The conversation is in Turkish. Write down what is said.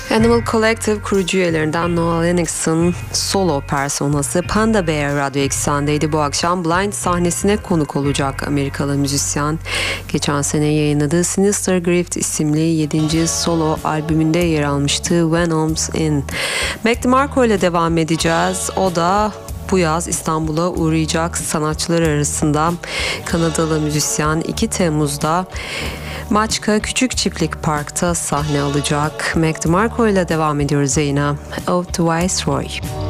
Animal Collective kurucu üyelerinden Noah Lennox'ın solo personası Panda Bear Radyo Eksen'deydi. Bu akşam Blind sahnesine konuk olacak Amerikalı müzisyen. Geçen sene yayınladığı Sinister Grift isimli 7. solo albümünde yer almıştı Venom's In. Mac DeMarco ile devam edeceğiz. O da bu yaz İstanbul'a uğrayacak sanatçılar arasında. Kanadalı müzisyen 2 Temmuz'da Maçka Küçük Çiftlik Park'ta sahne alacak. Mac DeMarco ile devam ediyoruz yayına. Of the Viceroy.